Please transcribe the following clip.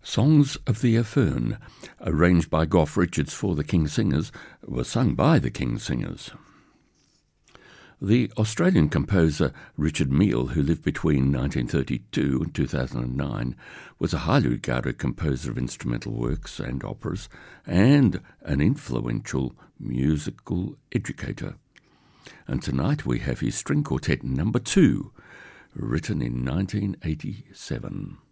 Songs of the Affern, arranged by Gough Richards for the King Singers, were sung by the King Singers. The Australian composer Richard Meill, who lived between 1932 and 2009, was a highly regarded composer of instrumental works and operas, and an influential musical educator. And tonight we have his String Quartet No. 2, written in 1987.